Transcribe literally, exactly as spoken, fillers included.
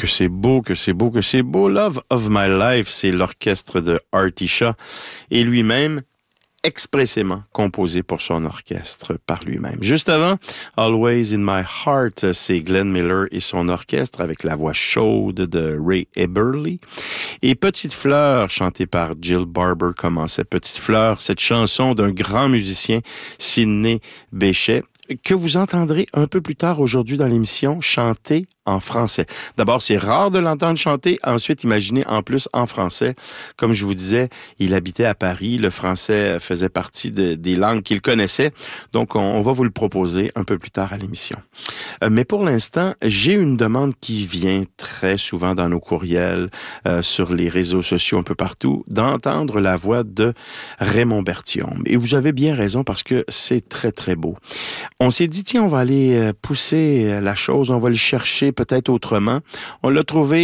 Que c'est beau, que c'est beau, que c'est beau. Love of My Life, c'est l'orchestre de Artie Shaw et lui-même expressément composé pour son orchestre par lui-même. Juste avant, Always in My Heart, c'est Glenn Miller et son orchestre avec la voix chaude de Ray Eberly. Et Petite Fleur, chantée par Jill Barber, commençait. Petite Fleur, cette chanson d'un grand musicien, Sidney Bechet, que vous entendrez un peu plus tard aujourd'hui dans l'émission, chanter en français. D'abord, c'est rare de l'entendre chanter. Ensuite, imaginez en plus en français. Comme je vous disais, il habitait à Paris. Le français faisait partie de, des langues qu'il connaissait. Donc, on, on va vous le proposer un peu plus tard à l'émission. Euh, mais pour l'instant, j'ai une demande qui vient très souvent dans nos courriels, euh, sur les réseaux sociaux un peu partout, d'entendre la voix de Raymond Berthiaume. Et vous avez bien raison parce que c'est très, très beau. On s'est dit, tiens, on va aller pousser la chose, on va le chercher peut-être autrement. On l'a trouvé